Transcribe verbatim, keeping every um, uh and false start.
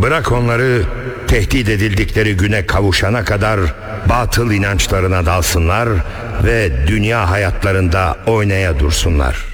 Bırak onları tehdit edildikleri güne kavuşana kadar batıl inançlarına dalsınlar ve dünya hayatlarında oynaya dursunlar.